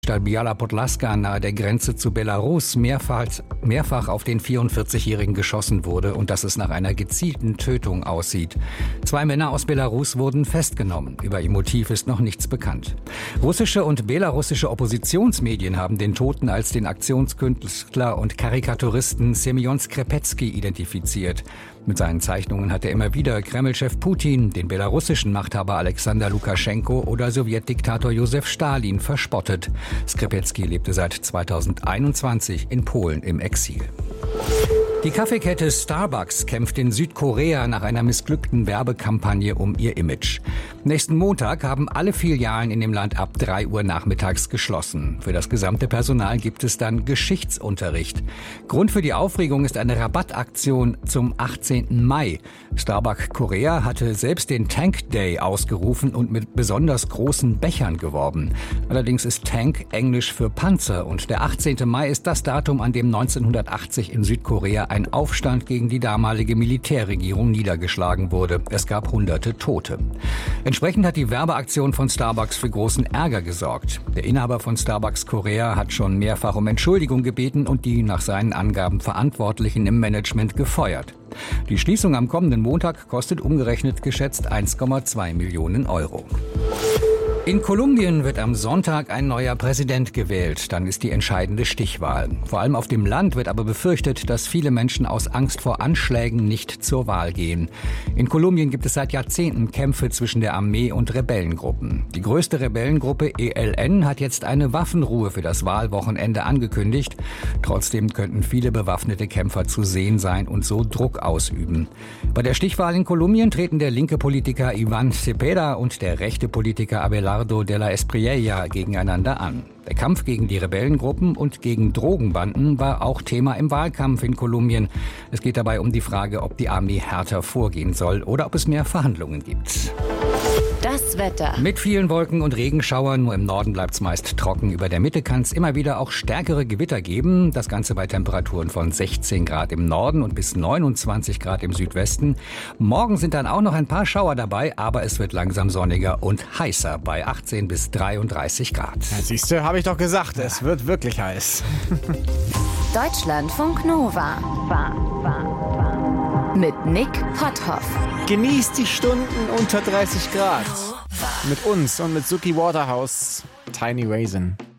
Stadt Biała Podlaska nahe der Grenze zu Belarus mehrfach auf den 44-Jährigen geschossen wurde und dass es nach einer gezielten Tötung aussieht. 2 Männer aus Belarus wurden festgenommen. Über ihr Motiv ist noch nichts bekannt. Russische und belarussische Oppositionsmedien haben den Toten als den Aktionskünstler und Karikaturisten Semjon Skrepetsky identifiziert. Mit seinen Zeichnungen hat er immer wieder Kreml-Chef Putin, den belarussischen Machthaber Alexander Lukaschenko oder Sowjetdiktator Josef Stalin verspottet. Skrepetsky lebte seit 2021 in Polen im Exil. Die Kaffeekette Starbucks kämpft in Südkorea nach einer missglückten Werbekampagne um ihr Image. Nächsten Montag haben alle Filialen in dem Land ab 3 Uhr nachmittags geschlossen. Für das gesamte Personal gibt es dann Geschichtsunterricht. Grund für die Aufregung ist eine Rabattaktion zum 18. Mai. Starbucks Korea hatte selbst den Tank Day ausgerufen und mit besonders großen Bechern geworben. Allerdings ist Tank Englisch für Panzer und der 18. Mai ist das Datum, an dem 1980 in Südkorea ein Aufstand gegen die damalige Militärregierung niedergeschlagen wurde. Es gab Hunderte Tote. Entsprechend hat die Werbeaktion von Starbucks für großen Ärger gesorgt. Der Inhaber von Starbucks Korea hat schon mehrfach um Entschuldigung gebeten und die nach seinen Angaben Verantwortlichen im Management gefeuert. Die Schließung am kommenden Montag kostet umgerechnet geschätzt 1,2 Millionen Euro. In Kolumbien wird am Sonntag ein neuer Präsident gewählt. Dann ist die entscheidende Stichwahl. Vor allem auf dem Land wird aber befürchtet, dass viele Menschen aus Angst vor Anschlägen nicht zur Wahl gehen. In Kolumbien gibt es seit Jahrzehnten Kämpfe zwischen der Armee und Rebellengruppen. Die größte Rebellengruppe ELN hat jetzt eine Waffenruhe für das Wahlwochenende angekündigt. Trotzdem könnten viele bewaffnete Kämpfer zu sehen sein und so Druck ausüben. Bei der Stichwahl in Kolumbien treten der linke Politiker Iván Cepeda und der rechte Politiker Abelardo de la Espriella gegeneinander an. Der Kampf gegen die Rebellengruppen und gegen Drogenbanden war auch Thema im Wahlkampf in Kolumbien. Es geht dabei um die Frage, ob die Armee härter vorgehen soll oder ob es mehr Verhandlungen gibt. Das Wetter. Mit vielen Wolken und Regenschauern, nur im Norden bleibt es meist trocken. Über der Mitte kann es immer wieder auch stärkere Gewitter geben. Das Ganze bei Temperaturen von 16 Grad im Norden und bis 29 Grad im Südwesten. Morgen sind dann auch noch ein paar Schauer dabei, aber es wird langsam sonniger und heißer bei 18 bis 33 Grad. Ja, siehst du, habe ich doch gesagt, es wird wirklich heiß. Deutschlandfunk Nova. Mit Nick Potthoff. Genießt die Stunden unter 30 Grad. Mit uns und mit Suki Waterhouse, Tiny Raisin.